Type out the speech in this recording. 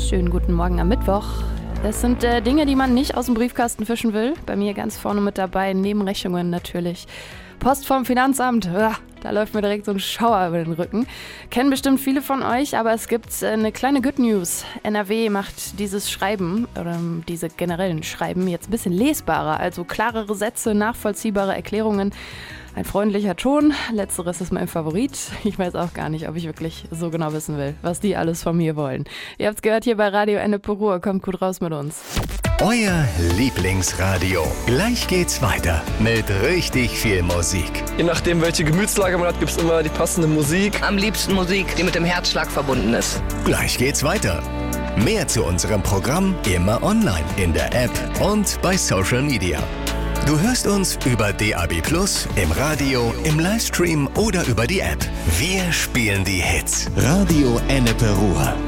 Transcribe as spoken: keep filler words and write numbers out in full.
Schönen guten Morgen am Mittwoch. Das sind äh, Dinge, die man nicht aus dem Briefkasten fischen will. Bei mir ganz vorne mit dabei, neben Rechnungen natürlich. Post vom Finanzamt, Uah, da läuft mir direkt so ein Schauer über den Rücken. Kennen bestimmt viele von euch, aber es gibt äh, eine kleine Good News. N R W macht dieses Schreiben, oder diese generellen Schreiben, jetzt ein bisschen lesbarer. Also klarere Sätze, nachvollziehbare Erklärungen. Ein freundlicher Ton, letzteres ist mein Favorit. Ich weiß auch gar nicht, ob ich wirklich so genau wissen will, was die alles von mir wollen. Ihr habt's gehört hier bei Radio Ennepe Ruhr, kommt gut raus mit uns. Euer Lieblingsradio. Gleich geht's weiter mit richtig viel Musik. Je nachdem, welche Gemütslage man hat, gibt's immer die passende Musik. Am liebsten Musik, die mit dem Herzschlag verbunden ist. Gleich geht's weiter. Mehr zu unserem Programm immer online in der App und bei Social Media. Du hörst uns über D A B plus, im Radio, im Livestream oder über die App. Wir spielen die Hits. Radio Ennepe Ruhr.